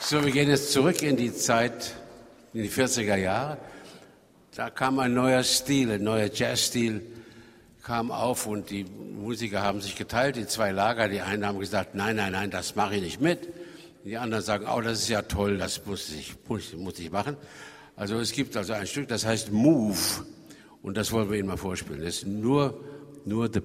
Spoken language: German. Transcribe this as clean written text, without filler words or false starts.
So, wir gehen jetzt zurück in die Zeit, in die 40er Jahre. Da kam ein neuer Stil, ein neuer Jazzstil kam auf und die Musiker haben sich geteilt in zwei Lager. Die einen haben gesagt, nein, nein, nein, das mache ich nicht mit. Die anderen sagen, oh, das ist ja toll, das muss ich machen. Also es gibt also ein Stück, das heißt Move und das wollen wir Ihnen mal vorspielen. Das ist nur The